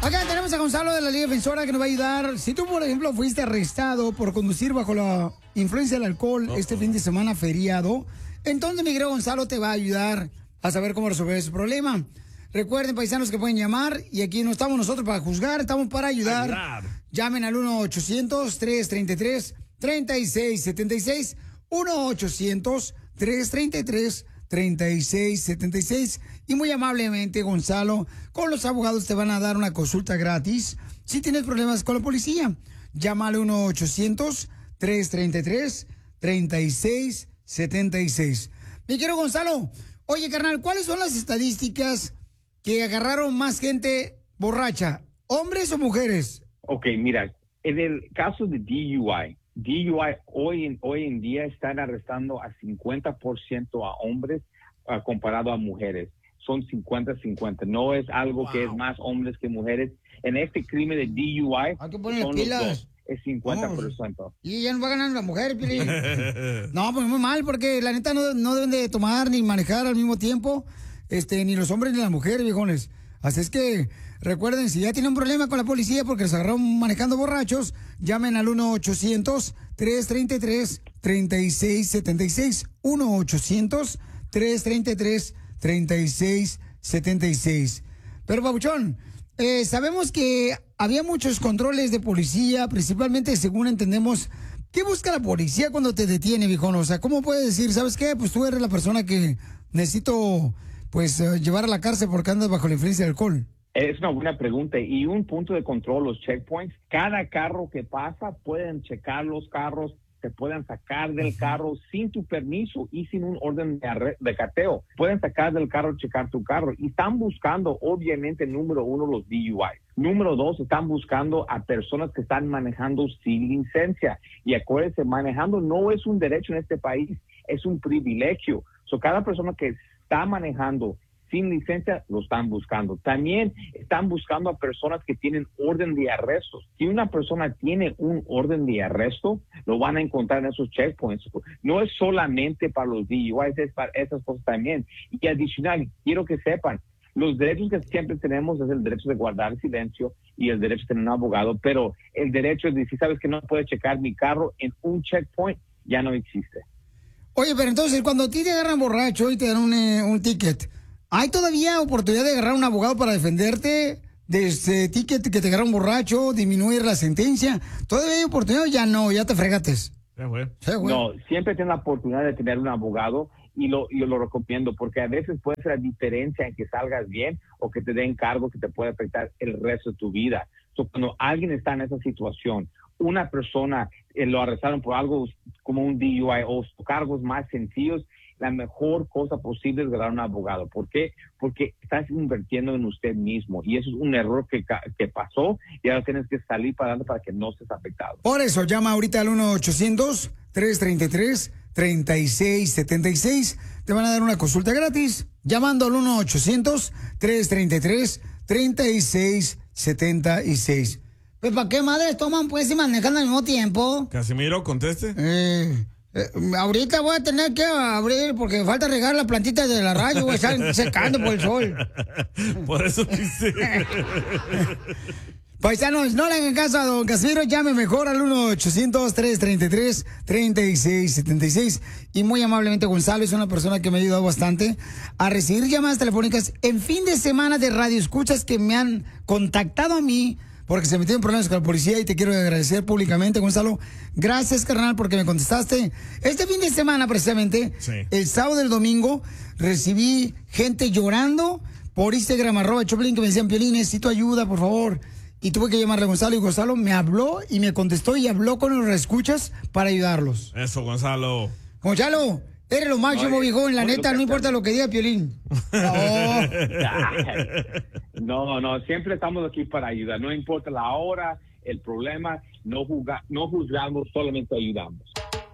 Acá tenemos a Gonzalo de la Liga Defensora que nos va a ayudar. Si tú, por ejemplo, fuiste arrestado por conducir bajo la influencia del alcohol este fin de semana feriado, entonces mi querido Gonzalo te va a ayudar a saber cómo resolver ese problema. Recuerden, paisanos, que pueden llamar y aquí no estamos nosotros para juzgar, estamos para ayudar. Llamen al 1-800-333-3676. 1-800-333-3676. Y muy amablemente, Gonzalo, con los abogados te van a dar una consulta gratis si tienes problemas con la policía. Llama al 1-800-333-3676. Mi querido Gonzalo, oye, carnal, ¿cuáles son las estadísticas que agarraron más gente borracha, hombres o mujeres? Ok, mira, en el caso de DUI hoy en día están arrestando a 50% a hombres comparado a mujeres. Son 50-50. No es algo que es más hombres que mujeres. En este crimen de DUI, hay que poner pilas. Los dos. Es 50%. Y ya no va ganando la mujer, Pilín. No, pues muy mal, porque la neta no deben de tomar ni manejar al mismo tiempo, ni los hombres ni las mujeres, viejones. Así es que, recuerden, si ya tienen un problema con la policía porque se agarraron manejando borrachos, llamen al 1-800-333-3676. 1-800-333-3676. Pero, Pabuchón, sabemos que había muchos controles de policía, principalmente según entendemos. ¿Qué busca la policía cuando te detiene, viejón? O sea, ¿cómo puedes decir, sabes qué? Pues tú eres la persona que necesito, pues, llevar a la cárcel porque andas bajo la influencia del alcohol. Es una buena pregunta. Y un punto de control, los checkpoints, cada carro que pasa pueden checar los carros, te pueden sacar del carro sin tu permiso y sin un orden de cateo. Pueden sacar del carro, checar tu carro. Y están buscando, obviamente, número uno, los DUI. Número dos, están buscando a personas que están manejando sin licencia. Y acuérdense, manejando no es un derecho en este país, es un privilegio. Cada persona que está manejando sin licencia, lo están buscando. También están buscando a personas que tienen orden de arresto. Si una persona tiene un orden de arresto, lo van a encontrar en esos checkpoints. No es solamente para los DUIs, es para esas cosas también. Y adicional, quiero que sepan, los derechos que siempre tenemos es el derecho de guardar silencio y el derecho de tener un abogado, pero el derecho de decir, sabes que no puedes checar mi carro en un checkpoint, ya no existe. Oye, pero entonces, cuando a ti te agarran borracho y te dan un ticket, ¿hay todavía oportunidad de agarrar un abogado para defenderte de ese ticket que te agarraron borracho, disminuir la sentencia? ¿Todavía hay oportunidad o ya no? ¿Ya te fregates? No, siempre tienes la oportunidad de tener un abogado y yo lo recomiendo porque a veces puede ser la diferencia en que salgas bien o que te den cargo que te puede afectar el resto de tu vida. Cuando alguien está en esa situación, una persona lo arrestaron por algo como un DUI o cargos más sencillos, la mejor cosa posible es agarrar un abogado. ¿Por qué? Porque estás invirtiendo en usted mismo y eso es un error que pasó y ahora tienes que salir para adelante para que no estés afectado. Por eso, llama ahorita al 1-800-333-3676. Te van a dar una consulta gratis llamando al 1-800-333-3676. Pues, ¿para qué madres toman, pues, y manejan al mismo tiempo? Casimiro, conteste. Ahorita voy a tener que abrir porque falta regar la plantita de la radio, güey, están secando por el sol. Por eso dice. Paisanos, no le hagan caso a don Casimiro, llame mejor al 1-800-333-3676. Y muy amablemente Gonzalo es una persona que me ha ayudado bastante a recibir llamadas telefónicas en fin de semana de radio escuchas que me han contactado a mí porque se metieron problemas con la policía y te quiero agradecer públicamente, Gonzalo. Gracias, carnal, porque me contestaste. Este fin de semana, precisamente, el sábado y el domingo, recibí gente llorando por Instagram, @Choplin, que me decían, Piolín, necesito ayuda, por favor. Y tuve que llamarle a Gonzalo y Gonzalo me habló y me contestó y habló con los escuchas para ayudarlos. Eso, Gonzalo. Gonzalo, eres lo máximo, viejo, la neta, no importa lo que diga Piolín. No, siempre estamos aquí para ayudar. No importa la hora, el problema, no juzgamos, solamente ayudamos.